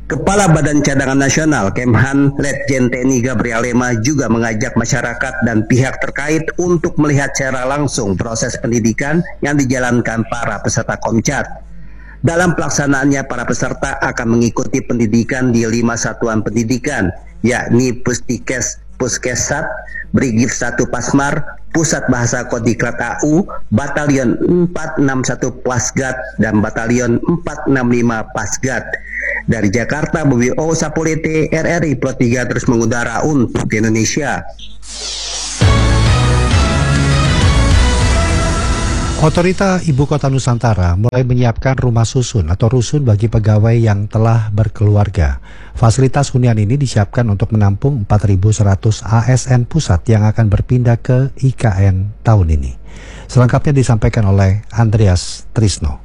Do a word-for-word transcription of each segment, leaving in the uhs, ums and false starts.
Kepala Badan Cadangan Nasional Kemhan Letjen T N I Gabriel Lema juga mengajak masyarakat dan pihak terkait untuk melihat secara langsung proses pendidikan yang dijalankan para peserta Komcat. Dalam pelaksanaannya, para peserta akan mengikuti pendidikan di lima satuan pendidikan, yakni Pustikes, Puskesat, Brigif satu Pasmar, Pusat Bahasa Kodiklat A U, Batalion empat enam satu Pasgat, dan Batalion empat enam lima Pasgat. Dari Jakarta, Bobi O Sapulete, R R I Pro tiga terus mengudara untuk Indonesia. Otorita Ibu Kota Nusantara mulai menyiapkan rumah susun atau rusun bagi pegawai yang telah berkeluarga. Fasilitas hunian ini disiapkan untuk menampung empat ribu seratus A S N pusat yang akan berpindah ke I K N tahun ini. Selengkapnya disampaikan oleh Andreas Trisno.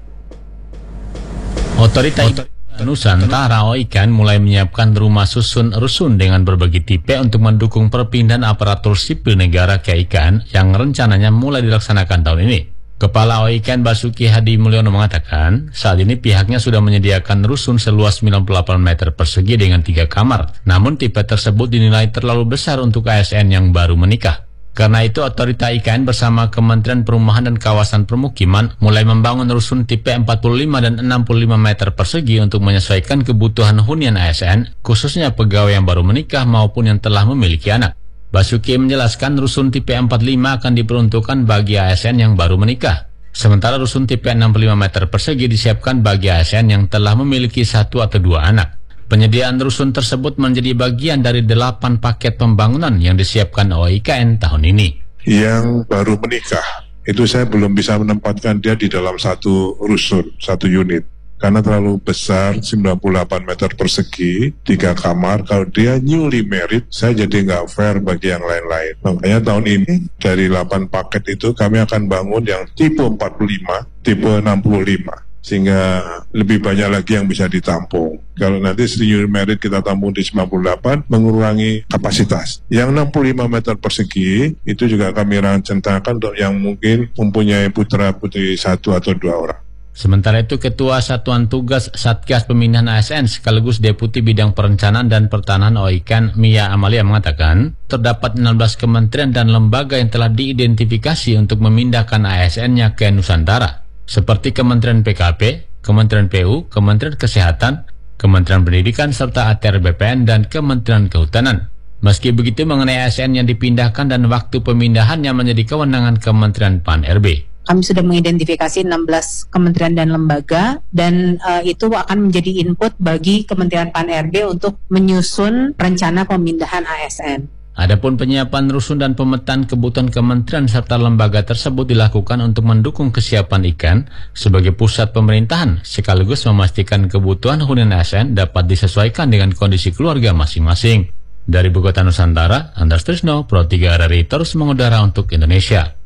Otorita Ibu Nusantara O I K N mulai menyiapkan rumah susun rusun dengan berbagai tipe untuk mendukung perpindahan aparatur sipil negara ke I K N yang rencananya mulai dilaksanakan tahun ini. Kepala O I K N Basuki Hadi Mulyono mengatakan, saat ini pihaknya sudah menyediakan rusun seluas sembilan puluh delapan meter persegi dengan tiga kamar. Namun tipe tersebut dinilai terlalu besar untuk A S N yang baru menikah. Karena itu, Otorita I K N bersama Kementerian Perumahan dan Kawasan Permukiman mulai membangun rusun tipe empat puluh lima dan enam puluh lima meter persegi untuk menyesuaikan kebutuhan hunian A S N, khususnya pegawai yang baru menikah maupun yang telah memiliki anak. Basuki menjelaskan rusun tipe empat puluh lima akan diperuntukkan bagi A S N yang baru menikah. Sementara rusun tipe enam puluh lima meter persegi disiapkan bagi A S N yang telah memiliki satu atau dua anak. Penyediaan rusun tersebut menjadi bagian dari delapan paket pembangunan yang disiapkan O I K N tahun ini. Yang baru menikah, itu saya belum bisa menempatkan dia di dalam satu rusun, satu unit. Karena terlalu besar, sembilan puluh delapan meter persegi, tiga kamar. Kalau dia newly married, saya jadi nggak fair bagi yang lain-lain. Makanya tahun ini, dari delapan paket itu, kami akan bangun yang tipe empat puluh lima, tipe enam puluh lima. Sehingga lebih banyak lagi yang bisa ditampung. Kalau nanti newly married kita tampung di sembilan puluh delapan, mengurangi kapasitas. Yang enam puluh lima meter persegi, itu juga kami rencanakan untuk yang mungkin mempunyai putra-putri satu atau dua orang. Sementara itu, Ketua Satuan Tugas Satgas Pemindahan A S N sekaligus Deputi Bidang Perencanaan dan Pertanahan O I K N Mia Amalia mengatakan, terdapat enam belas kementerian dan lembaga yang telah diidentifikasi untuk memindahkan A S N-nya ke Nusantara, seperti Kementerian P K P, Kementerian P U, Kementerian Kesehatan, Kementerian Pendidikan, serta A T R B P N dan Kementerian Kehutanan. Meski begitu, mengenai A S N yang dipindahkan dan waktu pemindahannya menjadi kewenangan Kementerian P A N R B. Kami sudah mengidentifikasi enam belas kementerian dan lembaga, dan uh, itu akan menjadi input bagi Kementerian P A N R B untuk menyusun rencana pemindahan A S N. Adapun penyiapan rusun dan pemetaan kebutuhan kementerian serta lembaga tersebut dilakukan untuk mendukung kesiapan I K N sebagai pusat pemerintahan, sekaligus memastikan kebutuhan hunian A S N dapat disesuaikan dengan kondisi keluarga masing-masing. Dari Ibu Kota Nusantara, Andreas Trisno, Pro tiga R R I terus mengudara untuk Indonesia.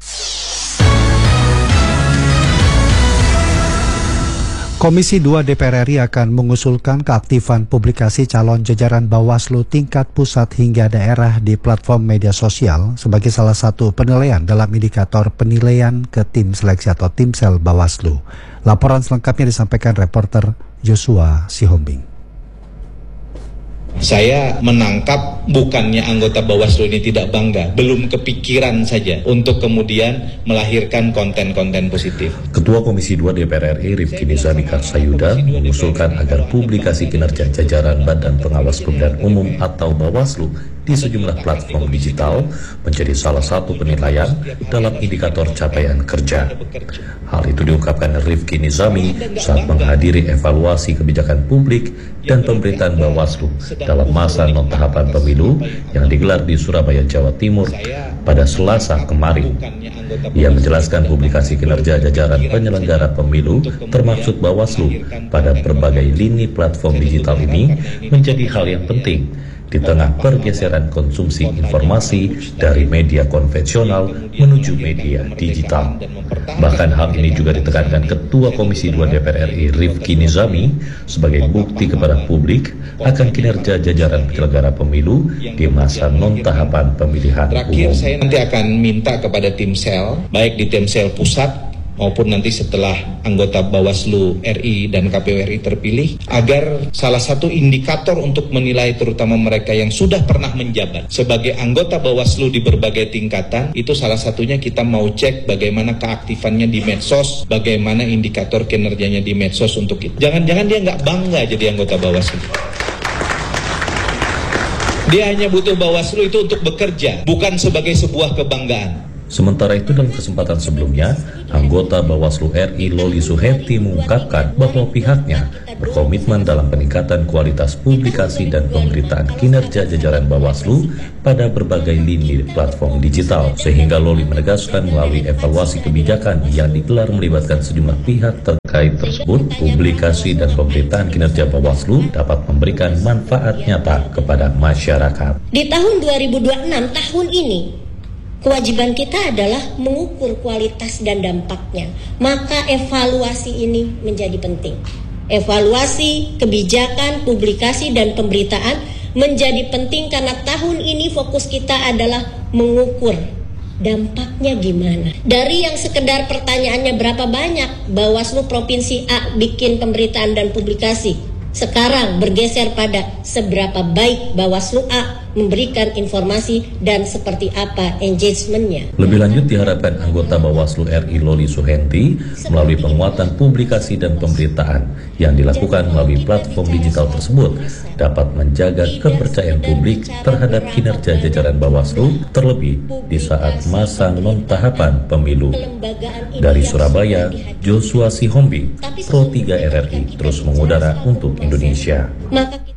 Komisi dua D P R R I akan mengusulkan keaktifan publikasi calon jajaran Bawaslu tingkat pusat hingga daerah di platform media sosial sebagai salah satu penilaian dalam indikator penilaian ke tim seleksi atau timsel Bawaslu. Laporan selengkapnya disampaikan reporter Joshua Sihombing. Saya menangkap bukannya anggota Bawaslu ini tidak bangga, belum kepikiran saja untuk kemudian melahirkan konten-konten positif. Ketua Komisi dua D P R R I Rifki Nizami Karsayuda mengusulkan agar publikasi kinerja jajaran Badan Pengawas Pemilihan Umum atau Bawaslu di sejumlah platform digital menjadi salah satu penilaian dalam indikator capaian kerja. Hal itu diungkapkan Rifki Nizami saat menghadiri evaluasi kebijakan publik dan pemberitaan Bawaslu dalam masa non-tahapan pemilu yang digelar di Surabaya, Jawa Timur pada Selasa kemarin. Ia menjelaskan publikasi kinerja jajaran penyelenggara pemilu termasuk Bawaslu pada berbagai lini platform digital ini menjadi hal yang penting di tengah pergeseran konsumsi informasi dari media konvensional menuju media digital. Bahkan hal ini juga ditekankan Ketua Komisi dua D P R R I Rifki Nizami sebagai bukti kepada publik akan kinerja jajaran penyelenggara pemilu di masa non-tahapan pemilihan Terakhir, umum. saya nanti akan minta kepada tim sel, baik di tim sel pusat maupun nanti setelah anggota Bawaslu R I dan K P U R I terpilih, agar salah satu indikator untuk menilai terutama mereka yang sudah pernah menjabat sebagai anggota Bawaslu di berbagai tingkatan, itu salah satunya kita mau cek bagaimana keaktifannya di medsos, bagaimana indikator kinerjanya di medsos untuk itu. Jangan-jangan dia nggak bangga jadi anggota Bawaslu. Dia hanya butuh Bawaslu itu untuk bekerja, bukan sebagai sebuah kebanggaan. Sementara itu dalam kesempatan sebelumnya, anggota Bawaslu R I Loli Suherti mengungkapkan bahwa pihaknya berkomitmen dalam peningkatan kualitas publikasi dan pemberitaan kinerja jajaran Bawaslu pada berbagai lini platform digital, sehingga Loli menegaskan melalui evaluasi kebijakan yang digelar melibatkan sejumlah pihak terkait tersebut, publikasi dan pemberitaan kinerja Bawaslu dapat memberikan manfaat nyata kepada masyarakat. Di tahun dua ribu dua puluh enam, tahun ini, kewajiban kita adalah mengukur kualitas dan dampaknya. Maka evaluasi ini menjadi penting. Evaluasi, kebijakan, publikasi, dan pemberitaan menjadi penting karena tahun ini fokus kita adalah mengukur dampaknya gimana. Dari yang sekedar pertanyaannya berapa banyak Bawaslu Provinsi A bikin pemberitaan dan publikasi, sekarang bergeser pada seberapa baik Bawaslu A memberikan informasi dan seperti apa engagementnya. Lebih lanjut diharapkan anggota Bawaslu R I Loli Suherti melalui penguatan publikasi dan pemberitaan yang dilakukan melalui platform digital tersebut dapat menjaga kepercayaan publik terhadap kinerja jajaran Bawaslu, terlebih di saat masa non-tahapan pemilu. Dari Surabaya, Joshua Sihombi, Pro tiga R R I terus mengudara untuk Indonesia. Maka